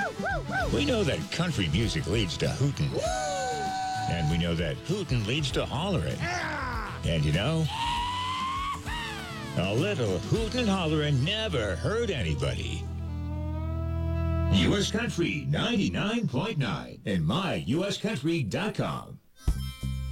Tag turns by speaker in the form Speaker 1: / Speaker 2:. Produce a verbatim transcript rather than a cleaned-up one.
Speaker 1: We know that country music leads to hootin'. And we know that hootin' leads to hollerin'. And you know, a little hootin' and hollerin' never hurt anybody. U S Country ninety-nine point nine and my U S country dot com.